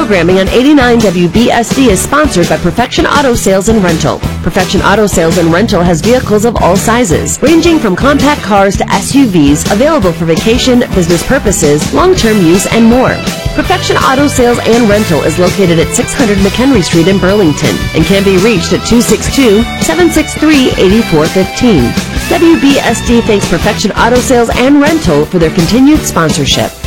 programming on 89 WBSD is sponsored by Perfection Auto Sales and Rental. Perfection Auto Sales and Rental has vehicles of all sizes, ranging from compact cars to SUVs, available for vacation, business purposes, long-term use, and more. Perfection Auto Sales and Rental is located at 600 McHenry Street in Burlington and can be reached at 262-763-8415. WBSD thanks Perfection Auto Sales and Rental for their continued sponsorship.